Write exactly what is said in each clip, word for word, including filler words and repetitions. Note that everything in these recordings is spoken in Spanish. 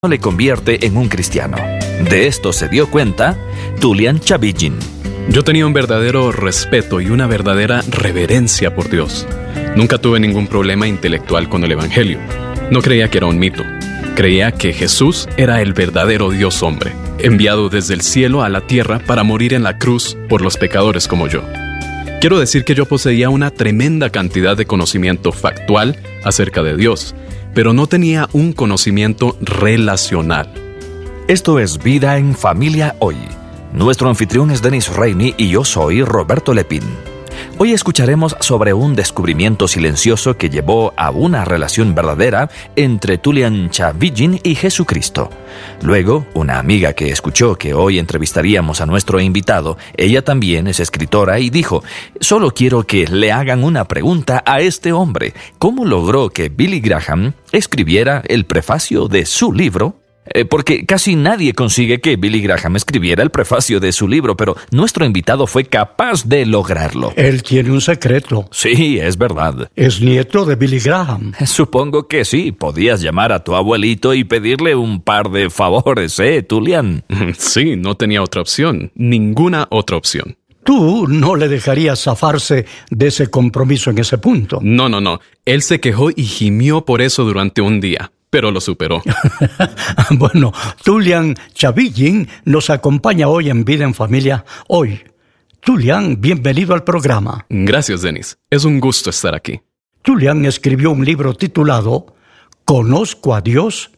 le convierte en un cristiano. De esto se dio cuenta Tullian Tchividjian. Yo tenía un verdadero respeto y una verdadera reverencia por Dios. Nunca tuve ningún problema intelectual con el Evangelio. No creía que era un mito. Creía que Jesús era el verdadero Dios hombre, enviado desde el cielo a la tierra para morir en la cruz por los pecadores como yo. Quiero decir que yo poseía una tremenda cantidad de conocimiento factual acerca de Dios, pero no tenía un conocimiento relacional. Esto es Vida en Familia Hoy. Nuestro anfitrión es Dennis Rainey y yo soy Roberto Lepín. Hoy escucharemos sobre un descubrimiento silencioso que llevó a una relación verdadera entre Tullian Tchividjian y Jesucristo. Luego, una amiga que escuchó que hoy entrevistaríamos a nuestro invitado, ella también es escritora y dijo: «Solo quiero que le hagan una pregunta a este hombre. ¿Cómo logró que Billy Graham escribiera el prefacio de su libro?» Eh, porque casi nadie consigue que Billy Graham escribiera el prefacio de su libro, pero nuestro invitado fue capaz de lograrlo. Él tiene un secreto. Sí, es verdad. Es nieto de Billy Graham. Supongo que sí. Podías llamar a tu abuelito y pedirle un par de favores, ¿eh, Tullian? Sí, no tenía otra opción. Ninguna otra opción. Tú no le dejarías zafarse de ese compromiso en ese punto. No, no, no. Él se quejó y gimió por eso durante un día, pero lo superó. Bueno, Tullian Tchividjian nos acompaña hoy en Vida en Familia Hoy. Tullian, bienvenido al programa. Gracias, Dennis. Es un gusto estar aquí. Tullian escribió un libro titulado Conozco a Dios.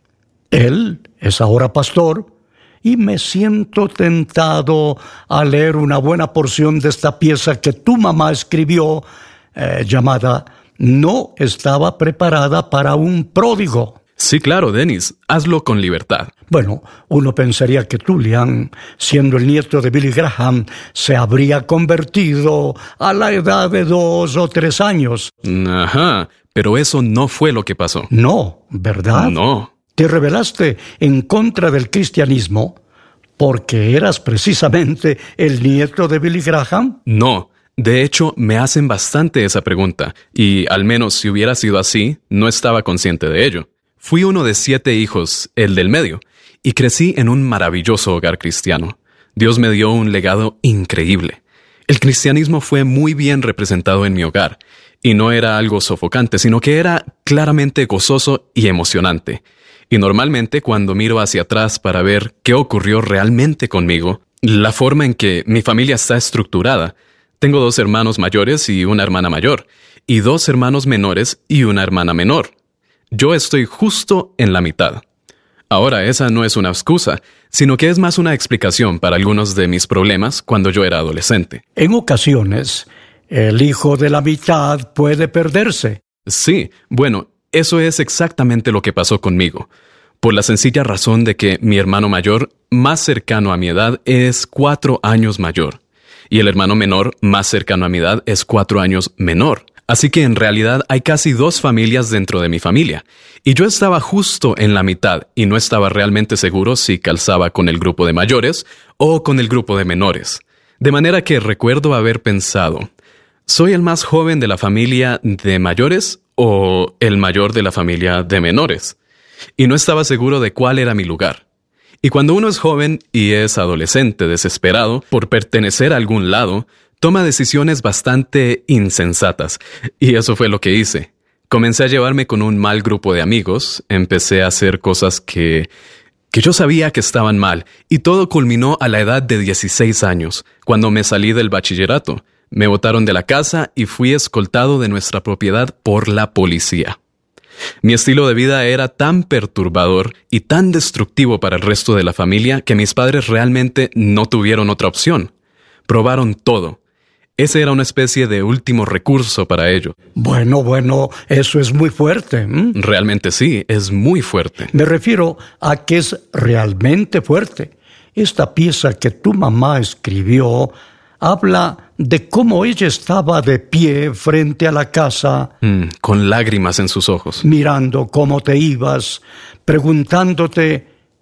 Él es ahora pastor y me siento tentado a leer una buena porción de esta pieza que tu mamá escribió eh, llamada No estaba preparada para un pródigo. Sí, claro, Dennis. Hazlo con libertad. Bueno, uno pensaría que Tullian, siendo el nieto de Billy Graham, se habría convertido a la edad de dos o tres años. Ajá, pero eso no fue lo que pasó. No, ¿verdad? No. Te rebelaste en contra del cristianismo porque eras precisamente el nieto de Billy Graham. No. De hecho, me hacen bastante esa pregunta, y al menos si hubiera sido así, no estaba consciente de ello. Fui uno de siete hijos, el del medio, y crecí en un maravilloso hogar cristiano. Dios me dio un legado increíble. El cristianismo fue muy bien representado en mi hogar, y no era algo sofocante, sino que era claramente gozoso y emocionante. Y normalmente cuando miro hacia atrás para ver qué ocurrió realmente conmigo, la forma en que mi familia está estructurada, tengo dos hermanos mayores y una hermana mayor, y dos hermanos menores y una hermana menor. Yo estoy justo en la mitad. Ahora, esa no es una excusa, sino que es más una explicación para algunos de mis problemas cuando yo era adolescente. En ocasiones, el hijo de la mitad puede perderse. Sí, bueno, eso es exactamente lo que pasó conmigo, por la sencilla razón de que mi hermano mayor, más cercano a mi edad, es cuatro años mayor. Y el hermano menor, más cercano a mi edad, es cuatro años menor. Así que en realidad hay casi dos familias dentro de mi familia. Y yo estaba justo en la mitad y no estaba realmente seguro si calzaba con el grupo de mayores o con el grupo de menores. De manera que recuerdo haber pensado, ¿soy el más joven de la familia de mayores o el mayor de la familia de menores? Y no estaba seguro de cuál era mi lugar. Y cuando uno es joven y es adolescente desesperado por pertenecer a algún lado, toma decisiones bastante insensatas. Y eso fue lo que hice. Comencé a llevarme con un mal grupo de amigos, empecé a hacer cosas que, que yo sabía que estaban mal, y todo culminó a la edad de dieciséis años, cuando me salí del bachillerato. Me botaron de la casa y fui escoltado de nuestra propiedad por la policía. Mi estilo de vida era tan perturbador y tan destructivo para el resto de la familia que mis padres realmente no tuvieron otra opción. Probaron todo. Ese era una especie de último recurso para ello. Bueno, bueno, eso es muy fuerte. ¿m? Realmente sí, es muy fuerte. Me refiero a que es realmente fuerte. Esta pieza que tu mamá escribió habla de cómo ella estaba de pie frente a la casa, mm, con lágrimas en sus ojos, mirando cómo te ibas, preguntándote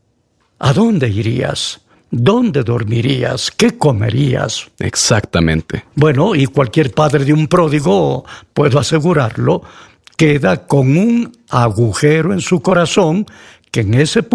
¿a dónde irías? ¿Dónde dormirías? ¿Qué comerías? Exactamente. Bueno, y cualquier padre de un pródigo, puedo asegurarlo, queda con un agujero en su corazón que en ese